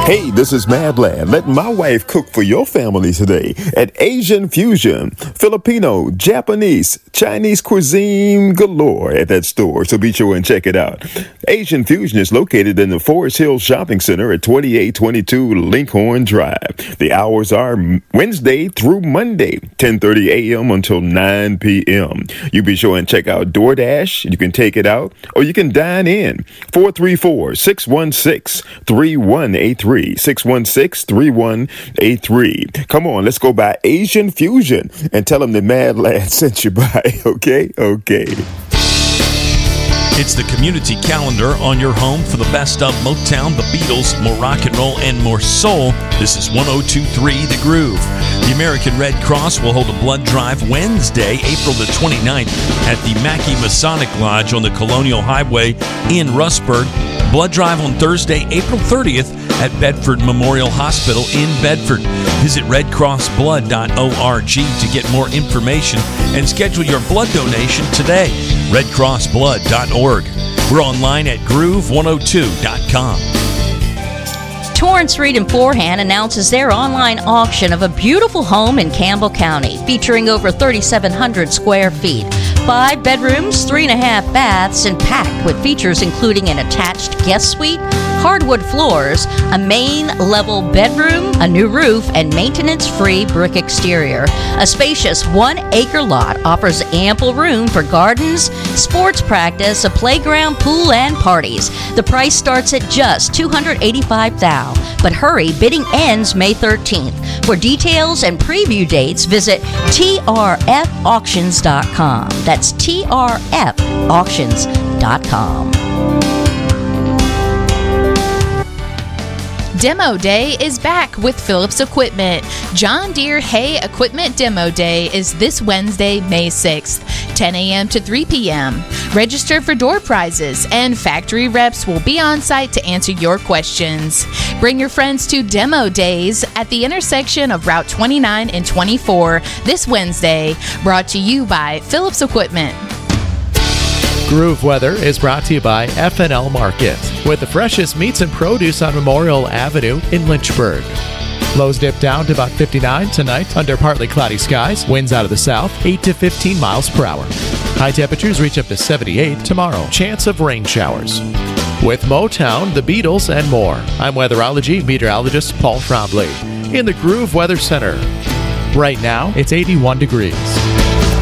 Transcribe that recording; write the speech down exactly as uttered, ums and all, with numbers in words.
Hey, this is Madland. Let my wife cook for your family today at Asian Fusion. Filipino, Japanese, Chinese cuisine galore at that store, so be sure and check it out. Asian Fusion is located in the Forest Hill Shopping Center at twenty-eight twenty-two Lincoln Drive. The hours are Wednesday through Monday, ten thirty a.m. until nine p.m. You be sure and check out DoorDash. You can take it out, or you can dine in. four three four, six one six, three one eight three. six one six, three one eight three. Come on, let's go by Asian Fusion and tell them that Mad Lad sent you by. Okay? Okay. It's the community calendar on your home for the best of Motown, the Beatles, more rock and roll, and more soul. This is one oh two point three The Groove. The American Red Cross will hold a blood drive Wednesday, April the twenty-ninth at the Mackey Masonic Lodge on the Colonial Highway in Rustburg. Blood drive on Thursday, April thirtieth at Bedford Memorial Hospital in Bedford. Visit red cross blood dot org to get more information and schedule your blood donation today. red cross blood dot org. We're online at groove one oh two dot com. Torrance Reed and Forehand announces their online auction of a beautiful home in Campbell County, featuring over thirty-seven hundred square feet. Five bedrooms, three and a half baths, and packed with features including an attached guest suite, hardwood floors, a main level bedroom, a new roof, and maintenance-free brick exterior. A spacious one-acre lot offers ample room for gardens, sports practice, a playground, pool, and parties. The price starts at just two hundred eighty-five thousand dollars. But hurry, bidding ends May thirteenth. For details and preview dates, visit T R F auctions dot com. That's T R F auctions dot com. Demo Day is back with Phillips Equipment. John Deere Hay Equipment Demo Day is this Wednesday, May sixth, ten a.m. to three p.m. Register for door prizes, and factory reps will be on site to answer your questions. Bring your friends to Demo Days at the intersection of Route twenty-nine and twenty-four this Wednesday. Brought to you by Phillips Equipment. Groove Weather is brought to you by F and L Market, with the freshest meats and produce on Memorial Avenue in Lynchburg. Lows dip down to about fifty-nine tonight under partly cloudy skies. Winds out of the south, eight to fifteen miles per hour. High temperatures reach up to seventy-eight tomorrow. Chance of rain showers. With Motown, the Beatles, and more, I'm weatherology meteorologist Paul Trombley in the Groove Weather Center. Right now, it's eighty-one degrees.